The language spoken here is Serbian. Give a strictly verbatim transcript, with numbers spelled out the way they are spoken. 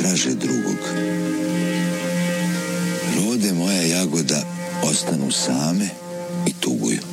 traže drugog. Rode moja jagoda ostanu same i tuguju.